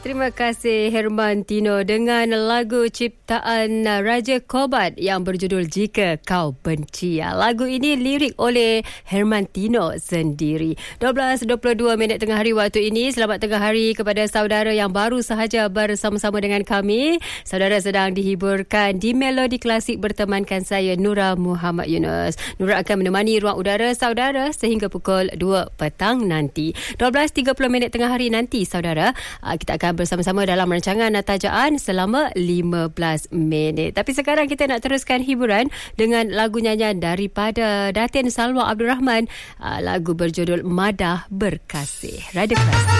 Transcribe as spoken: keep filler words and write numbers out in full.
Terima kasih Herman Tino dengan lagu ciptaan Raja Kobat yang berjudul Jika Kau Benci. Lagu ini lirik oleh Herman Tino sendiri. dua belas dua puluh dua minit tengah hari waktu ini. Selamat tengah hari kepada saudara yang baru sahaja bersama-sama dengan kami. Saudara sedang dihiburkan di Melodi Klasik bertemankan saya Nura Muhammad Yunus. Nura akan menemani ruang udara saudara sehingga pukul dua petang nanti. dua belas tiga puluh minit tengah hari nanti saudara, kita akan bersama-sama dalam rancangan Tajaan selama lima belas minit. Tapi sekarang kita nak teruskan hiburan dengan lagu nyanyian daripada Datin Salwa Abdul Rahman, lagu berjudul Madah Berkasih. Radio Klasik.